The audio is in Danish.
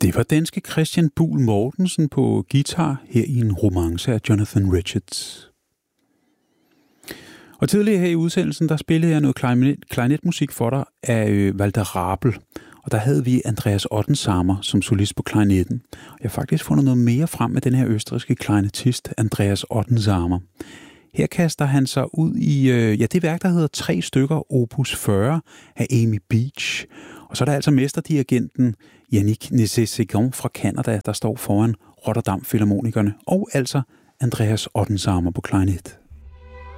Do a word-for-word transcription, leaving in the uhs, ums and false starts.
Det var danske Christian Buhl Mortensen på guitar her i en romance af Jonathan Richards. Og tidligere her i udsendelsen, der spillede jeg noget klarinet, klarinetmusik for dig af øh, Walter Rabel. Og der havde vi Andreas Ottensamer som solist på klarinetten. Jeg har faktisk fundet noget mere frem med den her østrigske klarinetist, Andreas Ottensamer. Her kaster han sig ud i øh, ja, det værk, der hedder Tre stykker opus fyrre af Amy Beach. Og så er der altså mesterdirigenten Yannick Nézet-Séguin fra Canada, der står foran Rotterdam Filharmonikerne, og altså Andreas Ottensamer på klarinet.